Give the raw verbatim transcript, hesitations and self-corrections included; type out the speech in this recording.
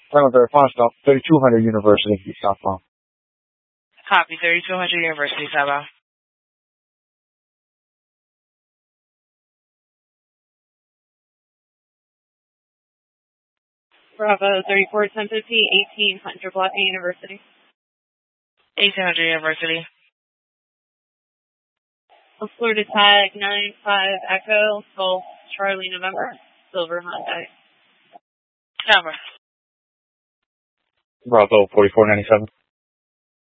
Final verify stop, thirty-two hundred University, southbound. Copy, thirty-two hundred University, southbound. Bravo, thirty-four ten fifty, eighteen hundred block A University. eighteen hundred University. Florida tag nine five Echo, Golf, Charlie, November, Silver Hyundai. Number. Bravo, forty-four ninety-seven.